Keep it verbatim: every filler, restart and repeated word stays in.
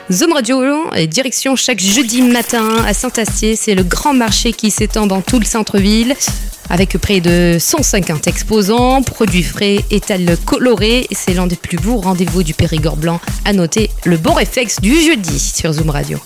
Zoom Radio est direction chaque jeudi matin à Saint-Astier. C'est le grand marché qui s'étend dans tout le centre-ville avec près de cent cinquante exposants, produits frais, étals colorés. C'est l'un des plus beaux rendez-vous du Périgord blanc. À noter le bon réflexe du jeudi sur Zoom Radio.